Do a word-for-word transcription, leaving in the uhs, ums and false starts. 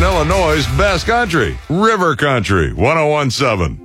Illinois' best country, River Country, one oh one seven.